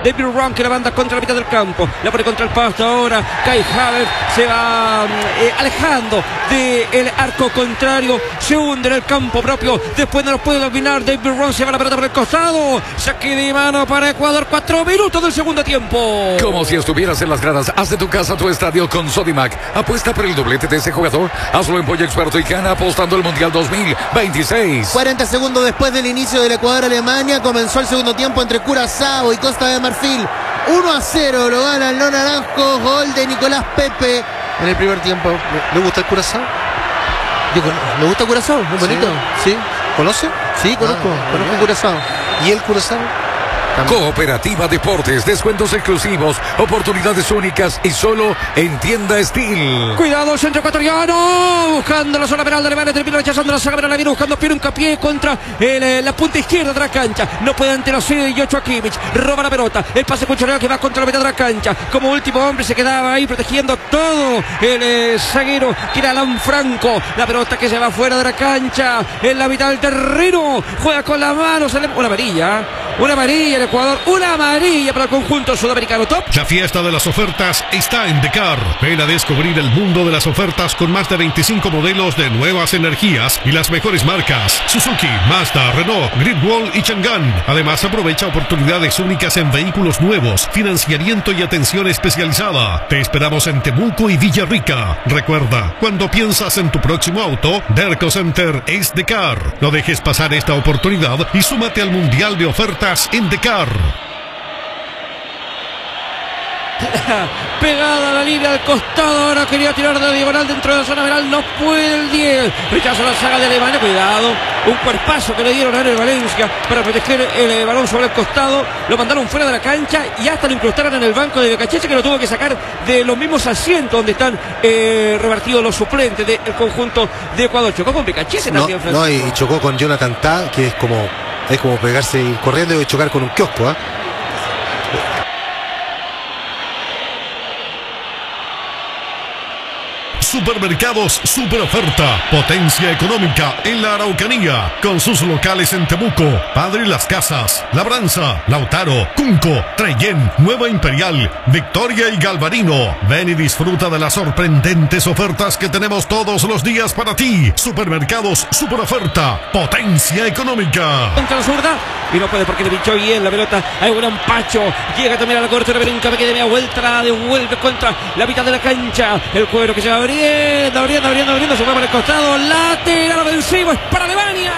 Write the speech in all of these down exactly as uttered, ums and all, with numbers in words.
David Ron, que la banda contra la mitad del campo. La pone contra el pasto ahora. Kai Havertz se va eh, alejando del arco contrario. Se hunde en el campo propio. Después no lo puede dominar. David Ron se va la pelota por el costado. Saque de mano para Ecuador. Cuatro minutos del segundo tiempo. Como si estuvieras en las gradas. Haz de tu casa tu estadio con Sodimac. Apuesta por el doblete de ese jugador. Hazlo en Pollo Experto y gana apostando el Mundial dos mil veintiséis. cuarenta segundos después del inicio del Ecuador-Alemania comenzó el segundo tiempo entre Curazao y Costa de Marfil. uno a cero lo gana el no naranjo. Gol de Nicolás Pepe en el primer tiempo. ¿Le gusta el Curazao? Digo, ¿le gusta Curazao? Muy bonito. ¿Sí? ¿Conoce? Sí, conozco. Ah, conozco Curazao. ¿Y el Curazao? Cooperativa Deportes, descuentos exclusivos, oportunidades únicas y solo en Tienda Steel. Cuidado, centro ecuatoriano, buscando la zona penal de Alemania, termina rechazando la saga penal, la viene buscando Piero Hincapié contra el, la punta izquierda de la cancha. No puede ante los seis y ocho a Kimmich, roba la pelota, el pase cuchoreo que va contra la mitad de la cancha. Como último hombre se quedaba ahí protegiendo todo el eh, zaguero que era Alan Franco. La pelota que se va fuera de la cancha, en la mitad del terreno, juega con la mano, sale una amarilla, una amarilla. Ecuador, una amarilla para el conjunto sudamericano. Top. La fiesta de las ofertas está en Decar. Ven a descubrir el mundo de las ofertas con más de veinticinco modelos de nuevas energías y las mejores marcas: Suzuki, Mazda, Renault, Great y Chang'an. Además, aprovecha oportunidades únicas en vehículos nuevos, financiamiento y atención especializada. Te esperamos en Temuco y Villarrica. Recuerda, cuando piensas en tu próximo auto, Derco Center es Decar. No dejes pasar esta oportunidad y súmate al Mundial de Ofertas en Decar. Pegada a la línea al costado, ahora quería tirar de diagonal dentro de la zona penal, no puede el diez, rechaza la saga de Alemania, cuidado, un cuerpazo que le dieron a Ener Valencia para proteger el eh, balón sobre el costado, lo mandaron fuera de la cancha y hasta lo incrustaron en el banco de Becachese, que lo tuvo que sacar de los mismos asientos donde están eh, repartidos los suplentes del conjunto de Ecuador. Chocó con Becachese no, también, no, y, y chocó con Jonathan Tah, que es como es como pegarse corriendo y chocar con un kiosco, ¿eh? Supermercados Super Oferta, potencia económica en la Araucanía, con sus locales en Temuco, Padre Las Casas, Labranza, Lautaro, Cunco, Trellén, Nueva Imperial, Victoria y Galvarino. Ven y disfruta de las sorprendentes ofertas que tenemos todos los días para ti. Supermercados Super Oferta, potencia económica. Contra la zurda y no puede porque le pinchó bien la pelota. Hay un empacho, llega también a la cobertura, Berinca que de media vuelta la devuelve contra la mitad de la cancha. El cuero que se va abriendo, abriendo, abriendo, abriendo, se va por el costado, lateral ofensivo, es para Alemania.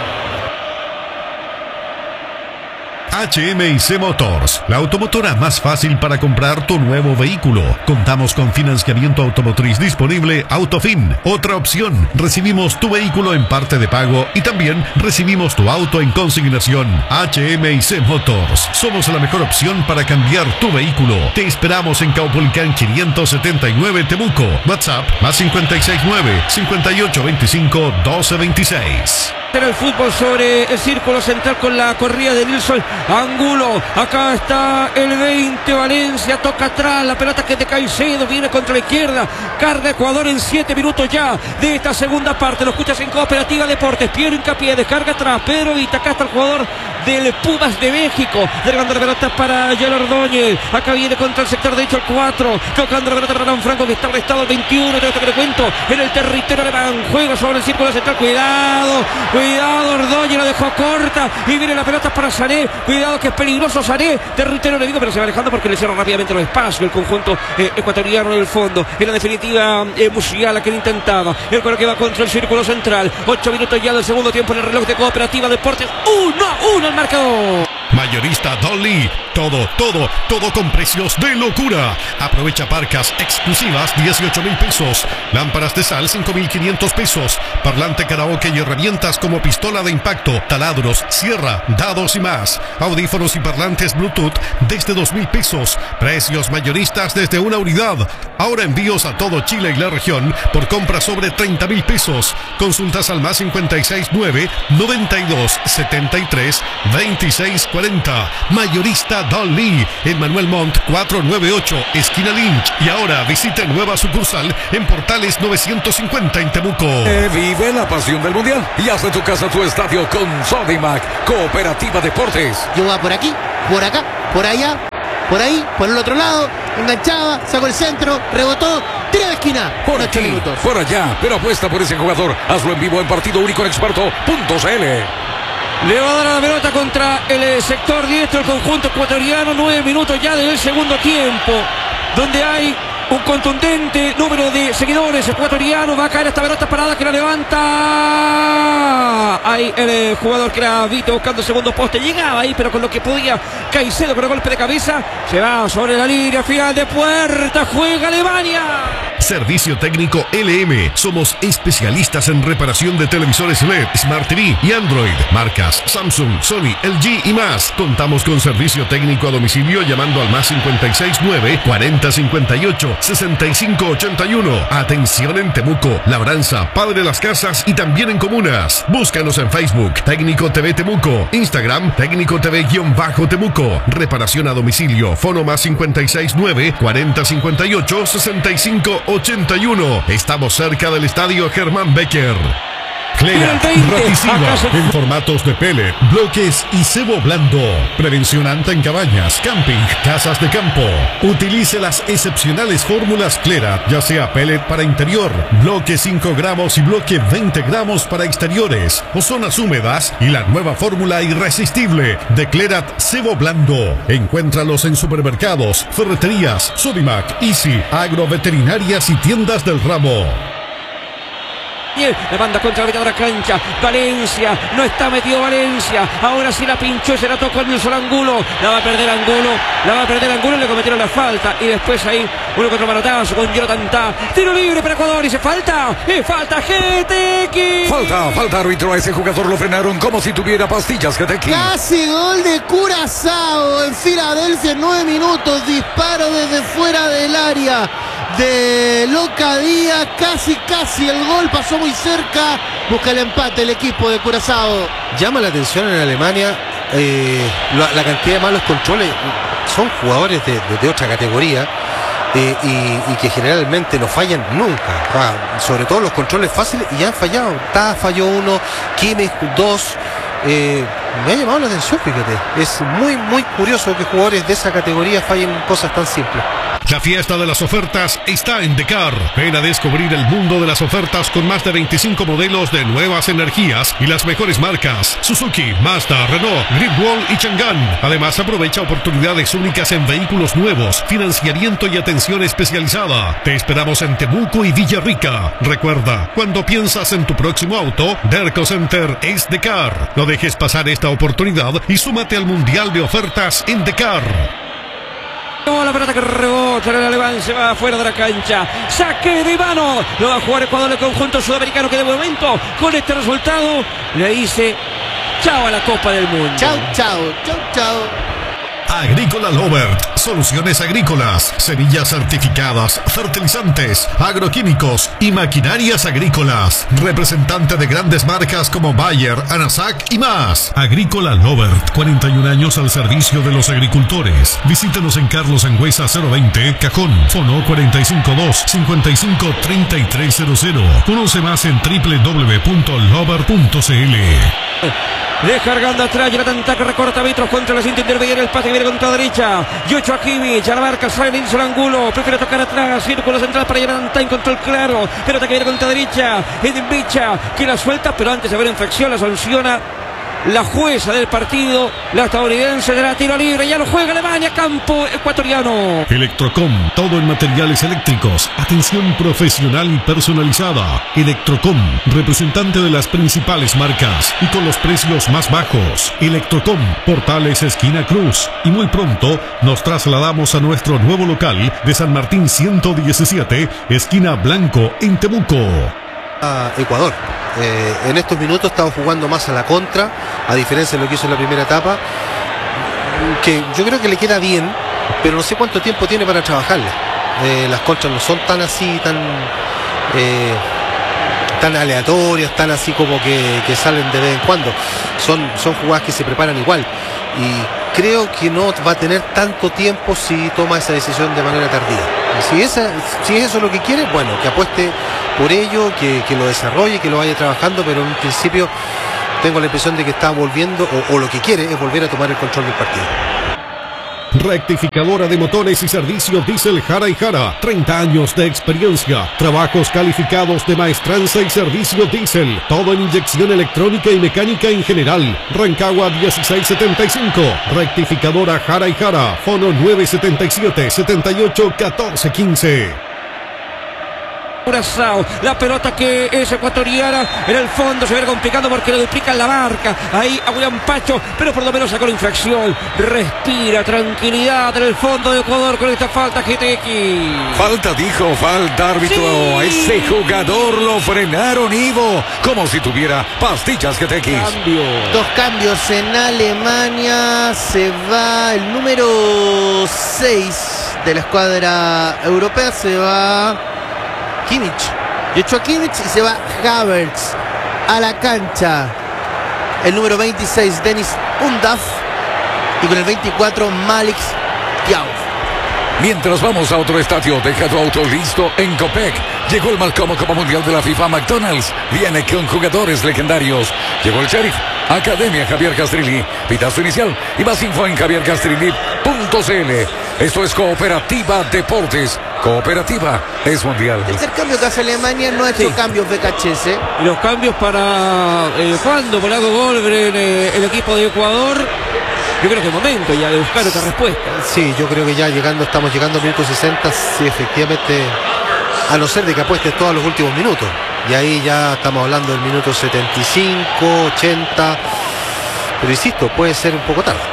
H M I C Motors, la automotora más fácil para comprar tu nuevo vehículo. Contamos con financiamiento automotriz disponible Autofin. Otra opción, recibimos tu vehículo en parte de pago y también recibimos tu auto en consignación. H M I C Motors, somos la mejor opción para cambiar tu vehículo. Te esperamos en Caupolicán quinientos setenta y nueve Temuco. WhatsApp más cinco seis nueve, cinco ocho dos cinco, doce veintiséis. En el fútbol sobre el círculo central con la corrida de Nilson Angulo. Acá está el veinte, Valencia toca atrás, la pelota que es de Caicedo, viene contra la izquierda, carga Ecuador en siete minutos ya de esta segunda parte. Lo escuchas en Cooperativa Deportes. Piero Hincapié, descarga atrás, Pedro Vita, acá está el jugador del Pumas de México, derivando la pelota para Yel Ordóñez. Acá viene contra el sector derecho el cuatro, tocando la pelota para Alan Franco, que está arrestado el veintiuno, de esto que le cuento, en el territorio alemán, juega sobre el círculo central, cuidado, cuidado, Ordóñez la dejó corta, y viene la pelota para Sané, cuidado que es peligroso Sané, territorio enemigo, pero se va alejando porque le cierra rápidamente los espacios el conjunto eh, ecuatoriano en el fondo. En la definitiva, eh, Musiala que lo intentaba, el cuero que va contra el círculo central, ocho minutos ya del segundo tiempo en el reloj de Cooperativa Deportes, uno a uno el marcador. Mayorista Dolly, todo, todo, todo con precios de locura. Aprovecha parcas exclusivas dieciocho mil pesos, lámparas de sal cinco mil quinientos pesos, parlante karaoke y herramientas como pistola de impacto, taladros, sierra, dados y más, audífonos y parlantes Bluetooth desde dos mil pesos, precios mayoristas desde una unidad. Ahora envíos a todo Chile y la región por compra sobre treinta mil pesos. Consultas al más cinco seis nueve, noventa y dos, setenta y tres, veintiséis cuarenta. Mayorista Dolly en Manuel Montt cuatrocientos noventa y ocho, esquina Lynch. Y ahora visite nueva sucursal en Portales novecientos cincuenta en Temuco. Eh, vive la pasión del mundial y haz de tu casa tu estadio con Sodimac. Cooperativa Deportes. Yo voy por aquí, por acá, por allá. por ahí, por el otro lado, enganchaba, sacó el centro, rebotó, tiro de esquina. Por ocho aquí, minutos. por allá, pero apuesta por ese jugador. Hazlo en vivo en partido único en experto punto c l. Le va a dar a la pelota contra el sector diestro el conjunto ecuatoriano. Nueve minutos ya del segundo tiempo, donde hay un contundente número de seguidores ecuatorianos. Va a caer esta pelota parada que la levanta. Ahí el eh, jugador que era Vito buscando segundo poste. Llegaba ahí, pero con lo que podía. Caicedo con el golpe de cabeza. Se va sobre la línea final de puerta. Juega Alemania. Servicio técnico L M. Somos especialistas en reparación de televisores L E D, Smart T V y Android. Marcas Samsung, Sony, L G y más. Contamos con servicio técnico a domicilio llamando al más cincuenta y seis nueve, cuarenta cincuenta y ocho, sesenta y cinco ochenta y uno. Atención en Temuco, Labranza, Padre Las Casas y también en comunas. Búscanos en Facebook, Técnico T V Temuco. Instagram, Técnico T V-Temuco. Reparación a domicilio. Fono más cincuenta y seis nueve, cuarenta cincuenta y ocho, sesenta y cinco ochenta y uno. Estamos cerca del estadio Germán Becker. Clera, Raticiba, en formatos de pellet, bloques y cebo blando. Prevención anta en cabañas, camping, casas de campo. Utilice las excepcionales fórmulas Clera, ya sea pellet para interior, bloque cinco gramos y bloque veinte gramos para exteriores o zonas húmedas, y la nueva fórmula irresistible de Clerat cebo blando. Encuéntralos en supermercados, ferreterías, Sodimac, Easy, agroveterinarias y tiendas del ramo. La banda contra la mitad de la cancha. Valencia, no está metido Valencia. Ahora sí la pinchó y se la tocó Nilson Angulo. La va a perder Angulo. La va a perder Angulo y le cometieron la falta. Y después ahí, uno contra manotazo con Jonathan Tah. Tiro libre para Ecuador y se falta. Y falta G T X. Falta, falta árbitro. A ese jugador lo frenaron como si tuviera pastillas G T X. Casi gol de Curazao en Filadelfia en nueve minutos. Disparo desde fuera del área de Locadía. Casi, casi el gol. Pasó muy cerca. Busca el empate el equipo de Curazao. Llama la atención en Alemania eh, la, la cantidad de malos controles. Son jugadores de, de, de otra categoría eh, y, y que generalmente no fallan nunca. Ah, sobre todo los controles fáciles, y han fallado. Tah falló uno, Kimmich dos. Eh, me ha llamado la atención, fíjate. Es muy, muy curioso que jugadores de esa categoría fallen cosas tan simples. La fiesta de las ofertas está en Decar. Ven a descubrir el mundo de las ofertas con más de veinticinco modelos de nuevas energías y las mejores marcas: Suzuki, Mazda, Renault, Gripwall y Chang'an. Además, aprovecha oportunidades únicas en vehículos nuevos, financiamiento y atención especializada. Te esperamos en Temuco y Villarrica. Recuerda, cuando piensas en tu próximo auto, Derco Center es Decar. No dejes pasar esta oportunidad y súmate al Mundial de Ofertas en Decar. No, la pelota que rebota en el Alemán, se va afuera de la cancha. Saque de mano. Lo va a jugar Ecuador, el conjunto sudamericano, que de momento, con este resultado, le dice chao a la Copa del Mundo. Chao, chao, chao, chao. Agrícola Lovert, soluciones agrícolas, semillas certificadas, fertilizantes, agroquímicos y maquinarias agrícolas. Representante de grandes marcas como Bayer, Anasac y más. Agrícola Lovert, cuarenta y un años al servicio de los agricultores. Visítanos en Carlos Angüesa cero veinte, Cajón, fono cuatro cinco dos, cinco cinco tres tres cero cero. Conoce más en doble u doble u doble u punto lovert punto c l. Descargando atrás, Jonathan Tah que recorta metros contra la cinta intermedia, el pase que viene contra la derecha. Yocho Kimmich, a la marca, sale Nilson Angulo, prefiere tocar atrás, círculo central para Jonathan Tah, control claro. Pelota que viene contra la derecha, Edin Bicha, que la suelta, pero antes de haber infección la sanciona la jueza del partido, la estadounidense, de la tiro libre. Ya lo juega Alemania, campo ecuatoriano. Electrocom, todo en materiales eléctricos, atención profesional y personalizada. Electrocom, representante de las principales marcas y con los precios más bajos. Electrocom, Portales esquina Cruz. Y muy pronto nos trasladamos a nuestro nuevo local de San Martín ciento diecisiete, esquina Blanco, en Temuco. A Ecuador. Eh, en estos minutos estamos jugando más a la contra, a diferencia de lo que hizo en la primera etapa, que yo creo que le queda bien, pero no sé cuánto tiempo tiene para trabajarle. Eh, las contras no son tan así, tan eh, tan aleatorias, tan así como que, que salen de vez en cuando. Son, son jugadas que se preparan igual, y creo que no va a tener tanto tiempo si toma esa decisión de manera tardía. Si, esa, si es eso lo que quiere, bueno, que apueste por ello, que, que lo desarrolle, que lo vaya trabajando, pero en un principio tengo la impresión de que está volviendo, o, o lo que quiere es volver a tomar el control del partido. Rectificadora de motores y servicio diésel Jara y Jara. treinta años de experiencia. Trabajos calificados de maestranza y servicio diésel. Todo en inyección electrónica y mecánica en general. Rancagua dieciséis setenta y cinco. Rectificadora Jara y Jara. Fono nueve setenta y siete, setenta y ocho, catorce quince. Curazao, la pelota que es ecuatoriana en el fondo se ve complicado porque le duplican la marca ahí a William Pacho, pero por lo menos sacó la infracción. Respira tranquilidad en el fondo de Ecuador con esta falta. G T X. Falta, dijo, falta, árbitro. Sí. A ese jugador lo frenaron, Ivo, como si tuviera pastillas. G T X. Cambio. Dos cambios en Alemania. Se va el número seis de la escuadra europea. Se va Kimmich, Joshua Kimmich, y se va Havertz a la cancha. El número veintiséis, Dennis Undav, y con el veinticuatro, Malik Thiaw. Mientras vamos a otro estadio, deja tu auto listo en Copec. Llegó el Malcom Copa Mundial de la FIFA. McDonald's viene con jugadores legendarios. Llegó el Sheriff, Academia Javier Castrilli. Pitazo inicial y más info en javier castrilli punto c l. Esto es Cooperativa Deportes. Cooperativa es mundial. El tercer cambio que hace Alemania no ha hecho Sí. cambios B K H S. Y los cambios para eh, cuando Polaco Golgren, eh, el equipo de Ecuador. Yo creo que es momento ya de buscar otra respuesta. Sí, yo creo que ya llegando, estamos llegando al minuto sesenta, sí, efectivamente, a no ser de que apuestes todos los últimos minutos. Y ahí ya estamos hablando del minuto setenta y cinco, ochenta. Pero insisto, puede ser un poco tarde.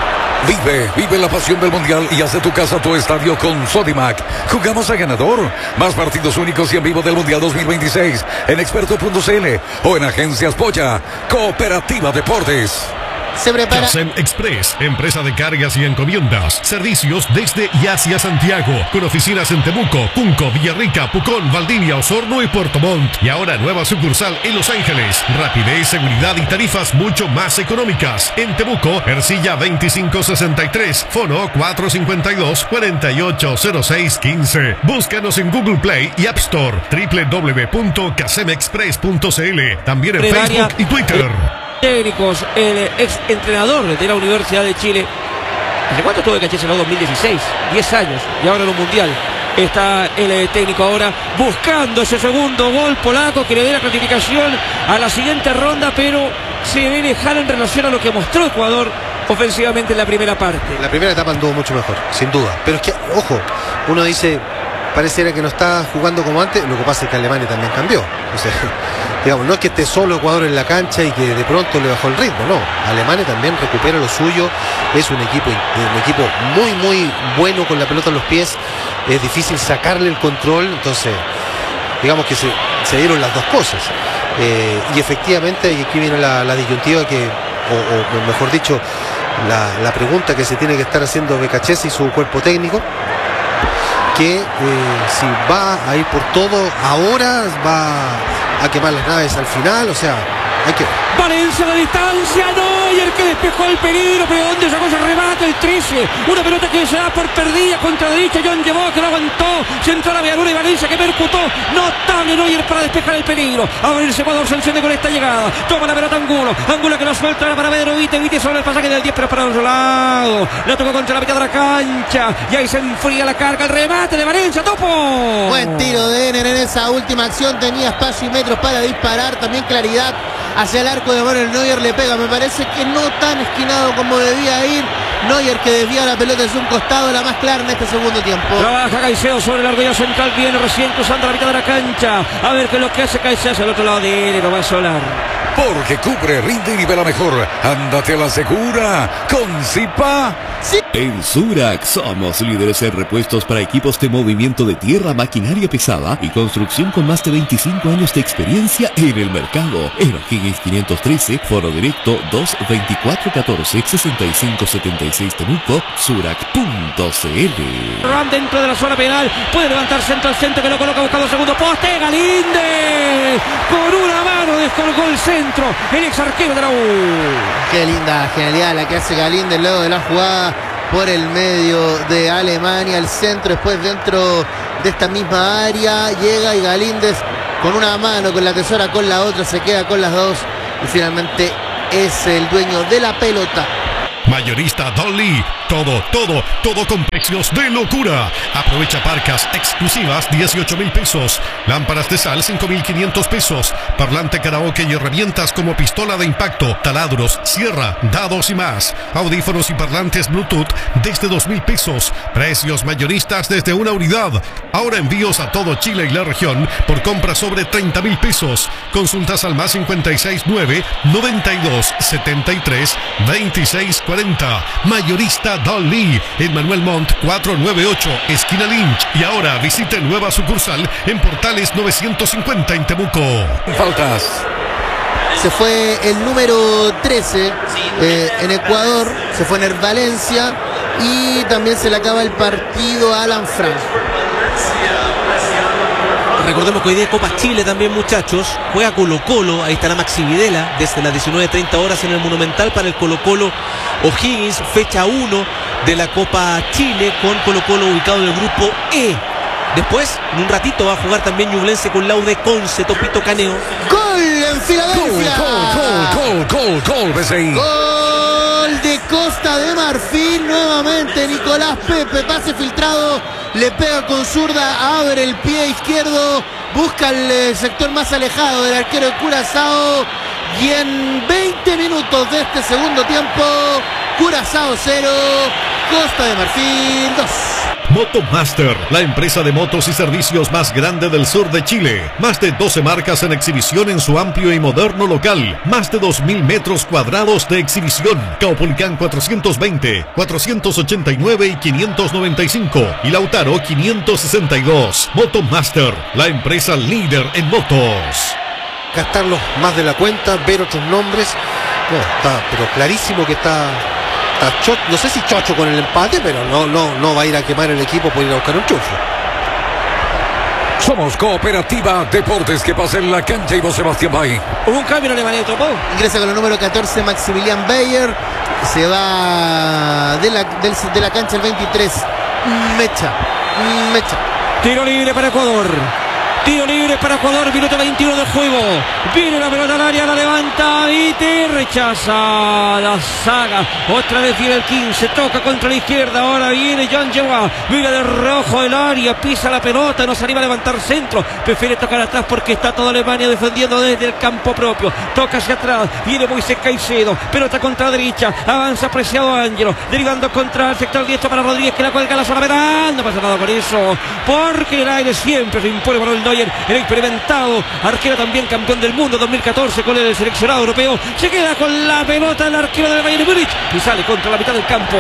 Vive, vive la pasión del mundial y haz de tu casa tu estadio con Sodimac. Jugamos a ganador. Más partidos únicos y en vivo del mundial dos mil veintiséis en experto punto c l o en Agencias Polla. Cooperativa Deportes. Se prepara. Casem Express, empresa de cargas y encomiendas. Servicios desde y hacia Santiago, con oficinas en Temuco, Cunco, Villarrica, Pucón, Valdivia, Osorno y Puerto Montt. Y ahora nueva sucursal en Los Ángeles. Rapidez, seguridad y tarifas mucho más económicas. En Temuco, Ercilla veinticinco sesenta y tres, fono cuatro cinco dos, cuatro ocho cero seis uno cinco. Búscanos en Google Play y App Store. doble u doble u doble u punto casem express punto c l. También en Prevaria. Facebook y Twitter. Técnicos, el ex entrenador de la Universidad de Chile. ¿Hace cuánto estuvo de Cachés en los dos mil dieciséis? diez años, y ahora en un mundial. Está el eh, técnico ahora buscando ese segundo gol polaco que le dé la clasificación a la siguiente ronda, pero se ve lejano en relación a lo que mostró Ecuador ofensivamente en la primera parte. La primera etapa anduvo mucho mejor, sin duda. Pero es que, ojo, uno dice, pareciera que no está jugando como antes. Lo que pasa es que Alemania también cambió. O sea, digamos, no es que esté solo Ecuador en la cancha y que de pronto le bajó el ritmo, no. Alemania también recupera lo suyo. Es un equipo, un equipo muy, muy bueno con la pelota en los pies. Es difícil sacarle el control. Entonces, digamos que se, se dieron las dos cosas. Eh, y efectivamente, y aquí viene la, la disyuntiva que, o, o mejor dicho, la, la pregunta que se tiene que estar haciendo Becachese y su cuerpo técnico, que eh, si va a ir por todo ahora, va a quemar las naves al final, o sea, hay que... Valencia a la distancia, no, y el que despejó el peligro, pero ¿dónde sacó ese remate? El trece, una pelota que se da por perdida contra derecha, John llevó, que lo aguantó, centró la Villaluna y Valencia que percutó, notable Neuer para despejar el peligro, abrirse Ecuador, se enciende con esta llegada, toma la pelota Angulo, Angulo que lo suelta para Pedro Vite, Vite sobre el pasaje del diez, pero para otro lado, la tocó contra la mitad de la cancha, y ahí se enfría la carga, el remate de Valencia, topo. Buen tiro de Ener en esa última acción, tenía espacio y metros para disparar, también claridad hacia el arco de Manuel Neuer, le pega, me parece que no tan esquinado como debía ir. Neuer que desvía la pelota desde un costado, la más clara en este segundo tiempo. Trabaja Caicedo sobre el argolla central, viene recién cruzando la mitad de la cancha, a ver qué es lo que hace Caicedo hacia el otro lado de él, lo va a solar. Porque cubre, rinde y nivela mejor. Ándate a la segura con Zipa. En Surac somos líderes en repuestos para equipos de movimiento de tierra, maquinaria pesada y construcción con más de veinticinco años de experiencia en el mercado. En O'Higgins quinientos trece, foro directo dos veinticuatro catorce sesenta y cinco setenta y seis Temuco, surac punto c l. Ram dentro de la zona penal, puede levantar centro al centro que lo coloca buscando el segundo poste, Galíndez con una mano descolgó el centro, el ex arquero de la U. Qué linda genialidad la que hace Galíndez luego de la jugada por el medio de Alemania, el centro después dentro de esta misma área, llega y Galíndez con una mano, con la tesora, con la otra, se queda con las dos y finalmente es el dueño de la pelota. Mayorista Don Lee, Todo, todo, todo con precios de locura. Aprovecha parcas exclusivas dieciocho mil pesos. Lámparas de sal cinco mil quinientos pesos. Parlante karaoke y herramientas como pistola de impacto, taladros, sierra, dados y más. Audífonos y parlantes Bluetooth desde dos mil pesos. Precios mayoristas desde una unidad. Ahora envíos a todo Chile y la región por compra sobre treinta mil pesos. Consultas al más cincuenta y seis nueve, noventa y dos, setenta y tres, veintiséis cuarenta. Mayorista Dalí en Manuel Montt cuatrocientos noventa y ocho, esquina Lynch. Y ahora visite nueva sucursal en Portales novecientos cincuenta en Temuco. Faltas. Se fue el número trece eh, en Ecuador, se fue en Valencia y también se le acaba el partido a Alan Frank. Recordemos que hoy día Copa Chile también, muchachos. Juega Colo Colo, ahí estará Maxi Videla desde las diecinueve treinta horas en el Monumental para el Colo Colo O'Higgins, fecha uno de la Copa Chile, con Colo Colo ubicado en el grupo E. Después, en un ratito, va a jugar también Ñublense con Laude Conce, Topito Caneo. ¡Gol en Filadelfia! Gol, gol, gol, gol, gol, B C I. Gol de Costa de Marfil, nuevamente Nicolás Pepe, pase filtrado, le pega con zurda, abre el pie izquierdo, busca el sector más alejado del arquero de Curazao y en veinte minutos de este segundo tiempo, Curazao cero, Costa de Marfil dos. Motomaster, la empresa de motos y servicios más grande del sur de Chile. Más de doce marcas en exhibición en su amplio y moderno local. Más de dos mil metros cuadrados de exhibición. Caupolicán cuatrocientos veinte, cuatrocientos ochenta y nueve y quinientos noventa y cinco. Y Lautaro quinientos sesenta y dos. Motomaster, la empresa líder en motos. Gastarlos más de la cuenta, ver otros nombres. No, está, pero clarísimo que está... Cho, no sé si chocho con el empate, pero no, no, no va a ir a quemar el equipo por ir a buscar un triunfo. Somos Cooperativa Deportes. Que pasa en la cancha y vos, Sebastián Bay. Hubo un cambio en Alemania, topó. Ingresa con el número catorce Maximilian Bayer. Se va de la, del, de la cancha el veintitrés Mecha. Mecha. Tiro libre para Ecuador. Tiro libre para Ecuador, minuto veintiuno del juego. Viene la pelota al área, la levanta y te rechaza la saga. Otra vez viene el quince, toca contra la izquierda. Ahora viene Jan Lleva, mira de rojo el área, pisa la pelota, no se anima a levantar centro. Prefiere tocar atrás porque está toda Alemania defendiendo desde el campo propio. Toca hacia atrás, viene Moisés Caicedo, pelota contra la derecha, avanza apreciado Ángelo, derivando contra el sector diestro para Rodríguez, que la cuelga a la zona penal. No pasa nada con eso, porque el aire siempre se impone para el Neuer, el experimentado arquero, también campeón del mundo dos mil catorce con el seleccionado europeo. Se queda con la pelota el arquero del Bayern Múnich y sale contra la mitad del campo.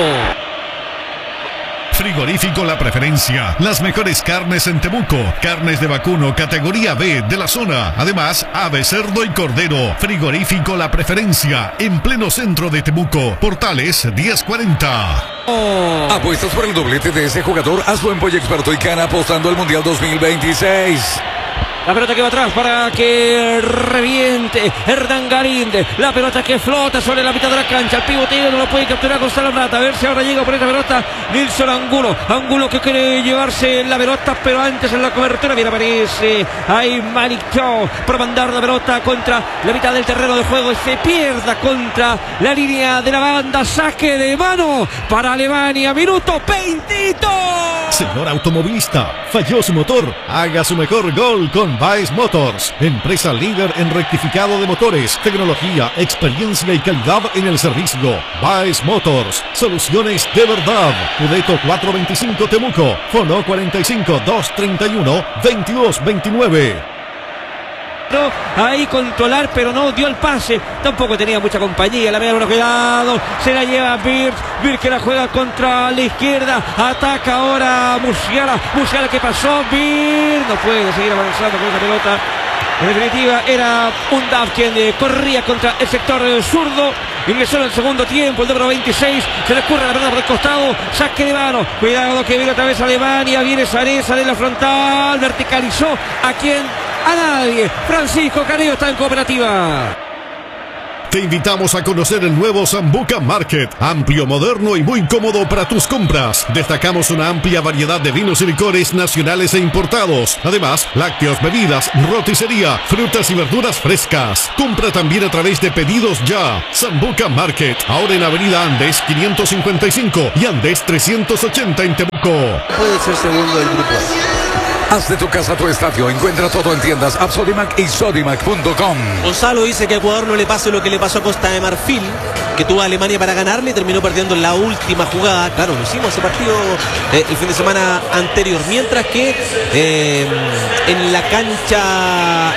Frigorífico La Preferencia, las mejores carnes en Temuco, carnes de vacuno categoría B de la zona, además ave, cerdo y cordero. Frigorífico La Preferencia, en pleno centro de Temuco, Portales diez cuarenta. Oh. Apuestas por el doblete de ese jugador. Hazlo en Pollo Experto y Cana, apostando al Mundial dos mil veintiséis. La pelota que va atrás para que reviente Hernán Galíndez. La pelota que flota sobre la mitad de la cancha. El pivoteo no lo puede capturar Gonzalo Plata. A ver si ahora llega por esta pelota Nilson Angulo. Angulo que quiere llevarse la pelota, pero antes en la cobertura, bien aparece ahí Malik Chow por mandar la pelota contra la mitad del terreno de juego y se pierda contra la línea de la banda. Saque de mano para Alemania. Minuto veintito. Señor automovilista, falló su motor. Haga su mejor gol con Baez Motors, empresa líder en rectificado de motores, tecnología, experiencia y calidad en el servicio. Baez Motors, soluciones de verdad. Pudeto cuatrocientos veinticinco Temuco, fono cuarenta y cinco, doscientos treinta y uno, veintidós veintinueve. Ahí controlar, pero no dio el pase. Tampoco tenía mucha compañía. La media luna, cuidado. Se la lleva Birch. Birch que la juega contra la izquierda. Ataca ahora Musiala. Musiala que pasó. Birch no puede seguir avanzando con esa pelota. En definitiva, era un Duff quien eh, corría contra el sector eh, zurdo. Ingresó en el segundo tiempo, el número veintiséis. Se le escurre la pelota por el costado. Saque de mano. Cuidado que viene otra vez Alemania. Viene Saresa de la frontal. Verticalizó a quien. A nadie. Francisco Caneo está en Cooperativa. Te invitamos a conocer el nuevo Sambuca Market, amplio, moderno y muy cómodo para tus compras. Destacamos una amplia variedad de vinos y licores nacionales e importados. Además, lácteos, bebidas, roticería, frutas y verduras frescas. Compra también a través de Pedidos Ya. Sambuca Market, ahora en Avenida Andes quinientos cincuenta y cinco y Andes trescientos ochenta en Temuco. Puede ser segundo del grupo. Haz de tu casa tu estadio. Encuentra todo en tiendas Absolimac y Sodimac punto com. Gonzalo dice que a Ecuador no le pase lo que le pasó a Costa de Marfil, que tuvo a Alemania para ganarle y terminó perdiendo en la última jugada. Claro, lo hicimos ese partido eh, el fin de semana anterior. Mientras que eh, en la cancha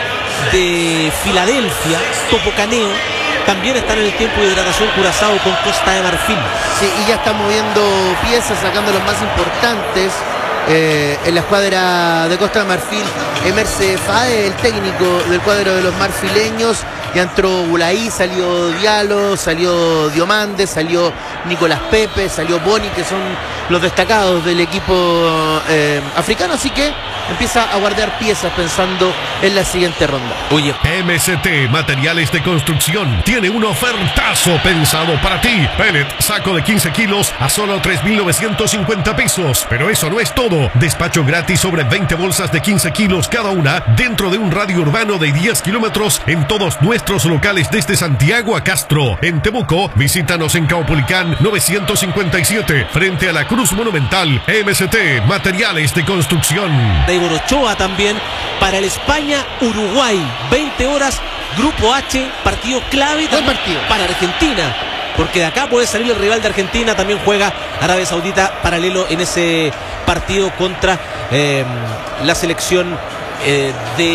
de Filadelfia, Topocaneo, también están en el tiempo de hidratación Curazao con Costa de Marfil. Sí, y ya están moviendo piezas, sacando los más importantes. Eh, en la escuadra de Costa de Marfil, Emerse Fae, el técnico del cuadro de los marfileños. Ya entró Bulaí, salió Diallo, salió Diomande, salió Nicolás Pepe, salió Boni, que son los destacados del equipo eh, africano. Así que empieza a guardar piezas pensando en la siguiente ronda. Oye, M S T Materiales de Construcción tiene un ofertazo pensado para ti. Pellet, saco de quince kilos a solo tres mil novecientos cincuenta pesos. Pero eso no es todo. Despacho gratis sobre veinte bolsas de quince kilos cada una dentro de un radio urbano de diez kilómetros en todos nuestros locales desde Santiago a Castro. En Temuco, visítanos en Caupolicán novecientos cincuenta y siete frente a la Cruz Monumental. M S T Materiales de Construcción. de Igor Ochoa también para el España-Uruguay. veinte horas, Grupo H, partido clave Buen partido. para Argentina. Porque de acá puede salir el rival de Argentina. También juega Arabia Saudita paralelo en ese partido contra eh, la selección eh,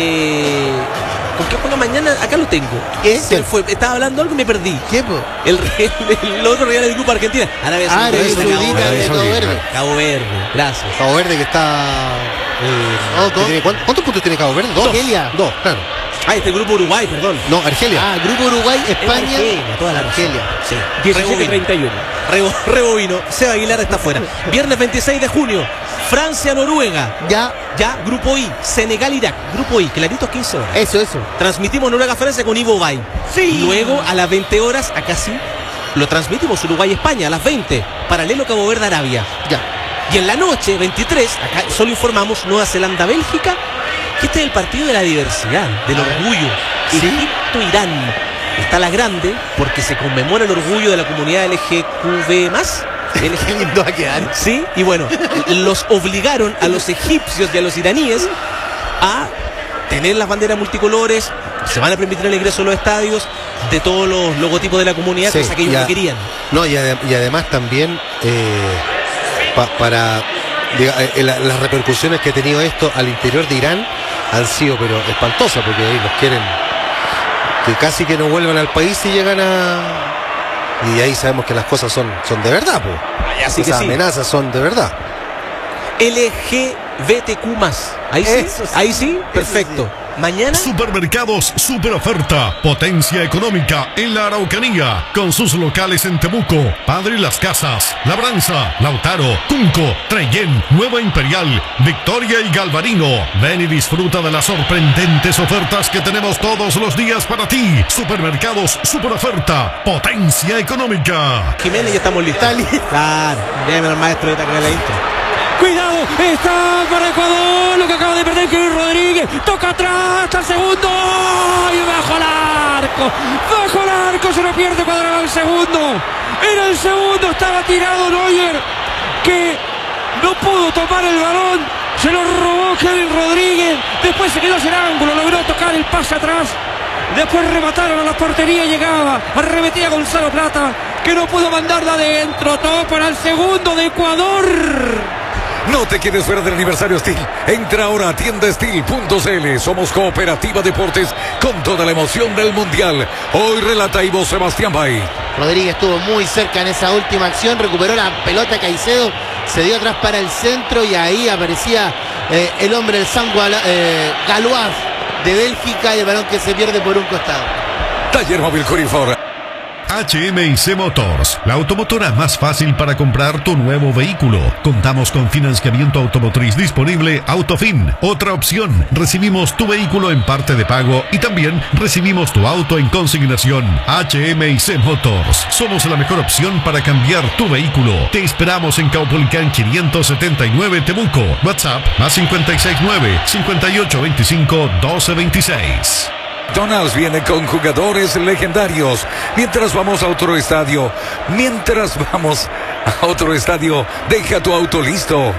de... ¿Con qué juega mañana? Acá lo tengo. ¿Qué? Se me fue. Estaba hablando algo y me perdí. ¿Qué, po? El, el, el otro rival del grupo Argentina. Arabia Ah, Saudita. Arabia Cabo Saudita Verde. de Cabo Verde. Cabo Verde. Gracias. Cabo Verde que está... eh, Oh, que tiene- ¿cuántos, cuántos puntos tiene Cabo Verde? Dos. Argelia. Dos, claro. Ah, este grupo Uruguay, perdón. No, Argelia. Ah, Grupo Uruguay, España, Argelia, toda la Argelia. Sí. diecisiete treinta y uno. Rebo, Rebovino. Seba Aguilar está fuera. Viernes veintiséis de junio. Francia-Noruega. Ya, Ya, Grupo I. Senegal-Irak. Grupo I. Claritos quince horas. eso, eso. Transmitimos Noruega-Francia con Ivo Bay. Sí. Luego, a las veinte horas, acá sí, lo transmitimos Uruguay-España. A las veinte. Paralelo Cabo Verde-Arabia. Ya. Y en la noche, veintitrés, acá solo informamos Nueva Zelanda-Bélgica, que este es el partido de la diversidad, del orgullo. Egipto-Irán. Está la grande porque se conmemora el orgullo de la comunidad L G Q B más. Qué lindo va a quedar. Sí, y bueno, los obligaron a los egipcios y a los iraníes a tener las banderas multicolores. Se van a permitir el ingreso a los estadios de todos los logotipos de la comunidad, Sí, cosa que ellos y a- no querían. No, y, ade- y además también eh, pa- para diga, eh, la- las repercusiones que ha tenido esto al interior de Irán han sido pero espantosas, porque ahí los quieren que casi que no vuelvan al país y llegan a... Y ahí sabemos que las cosas son, son de verdad, pues. Así que Esas sí. amenazas son de verdad. L G B T Q más. Ahí sí, Eso sí. ahí sí, perfecto. Mañana Supermercados Super Oferta, potencia económica en la Araucanía, con sus locales en Temuco, Padre Las Casas, Labranza, Lautaro, Cunco, Trellén, Nueva Imperial, Victoria y Galvarino. Ven y disfruta de las sorprendentes ofertas que tenemos todos los días para ti. Supermercados Super Oferta, potencia económica. Jiménez ya estamos listos. Está listo. Claro, déjame al maestro de que la intro. Cuidado, está para Ecuador, lo que acaba de perder Kevin Rodríguez, toca atrás, hasta el segundo, y bajo el arco, bajo el arco, se lo pierde Ecuador al segundo, en el segundo estaba tirado Neuer, que no pudo tomar el balón, se lo robó Kevin Rodríguez, después se quedó sin ángulo, logró tocar el pase atrás, después remataron a la portería, llegaba, arremetía Gonzalo Plata, que no pudo mandarla adentro, todo para el segundo de Ecuador. No te quedes fuera del aniversario Steel. Entra ahora a tienda steel punto c l. Somos Cooperativa Deportes con toda la emoción del Mundial. Hoy relata Ivo Sebastián Bay. Rodríguez estuvo muy cerca en esa última acción, recuperó la pelota Caicedo, se dio atrás para el centro y ahí aparecía eh, el hombre del San Galo- eh, Galois de Bélgica y el balón que se pierde por un costado. Taller Móvil Curifor. H M I C Motors, la automotora más fácil para comprar tu nuevo vehículo. Contamos con financiamiento automotriz disponible Autofin. Otra opción, recibimos tu vehículo en parte de pago y también recibimos tu auto en consignación. H M I C Motors, somos la mejor opción para cambiar tu vehículo. Te esperamos en Caupolicán quinientos setenta y nueve Temuco. WhatsApp más cinco seis nueve, cinco ocho dos cinco, doce veintiséis. McDonald's viene con jugadores legendarios. Mientras vamos a otro estadio, mientras vamos a otro estadio, deja tu auto listo.